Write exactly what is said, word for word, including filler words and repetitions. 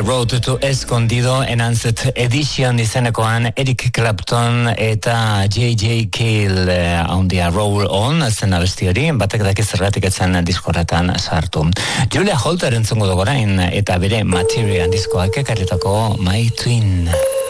Road to Escondido Enhanced Edition izenekoan Eric Clapton eta J J Cale uh, on the Roll On zen abesti hori, batek daki zergatik etzen diskorretan sartu. Julia Holter entzungo dugu orain eta bere Material diskoak ekarritako My Twin.